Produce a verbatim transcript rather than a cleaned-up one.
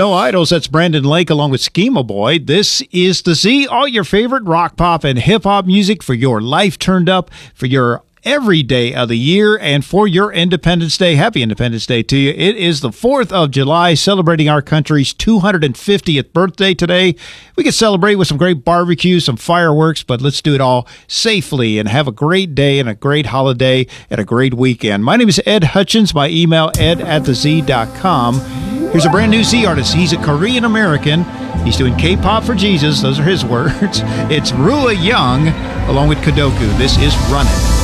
No Idols, that's Brandon Lake along with Schema Boy. This is the Z, all your favorite rock, pop, and hip-hop music for your life turned up, for your every day of the year, and for your Independence Day. Happy Independence Day to you. It is the fourth of July, celebrating our country's two hundred fiftieth birthday today. We can celebrate with some great barbecue, some fireworks, but let's do it all safely and have a great day and a great holiday and a great weekend. My name is Ed Hutchins. My email, ed at the z dot com. Here's a brand new Z artist. He's a Korean American. He's doing K-pop for Jesus. Those are his words. It's Rua Young along with Kadoku. This is Runnin'.